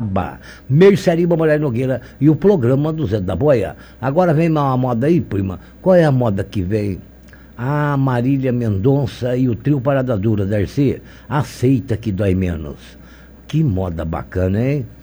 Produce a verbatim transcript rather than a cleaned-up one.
Braba, Mercearia Moraes Nogueira e o programa do Zé da Boia. Agora vem uma moda aí, prima. Qual é a moda que vem? A Marília Mendonça e o trio Parada Dura, Darcy. Aceita que dói menos. Que moda bacana, hein?